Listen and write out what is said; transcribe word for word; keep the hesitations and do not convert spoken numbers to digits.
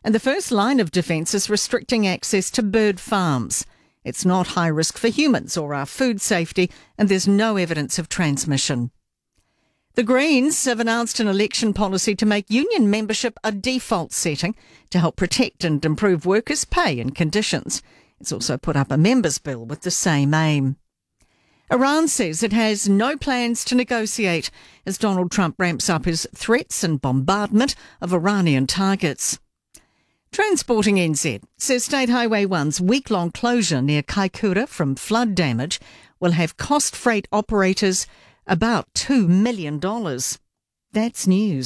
And the first line of defence is restricting access to bird farms. It's not high risk for humans or our food safety, and there's no evidence of transmission. The Greens have announced an election policy to make union membership a default setting to help protect and improve workers' pay and conditions. It's also put up a members' bill with the same aim. Iran says it has no plans to negotiate as Donald Trump ramps up his threats and bombardment of Iranian targets. Transporting N Z says State Highway one's week-long closure near Kaikoura from flood damage will have cost freight operators about two million dollars. That's news.